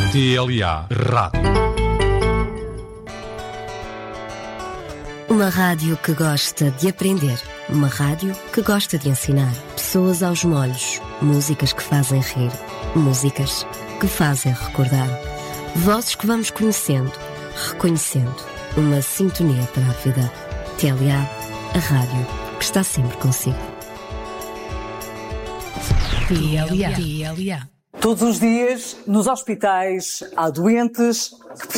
TLA Rádio. Uma rádio que gosta de aprender. Uma rádio que gosta de ensinar. Pessoas aos molhos. Músicas que fazem rir. Músicas que fazem recordar. Vozes que vamos conhecendo, reconhecendo. Uma sintonia para a vida. TLA, a rádio que está sempre consigo. TLA. Todos os dias, nos hospitais, há doentes que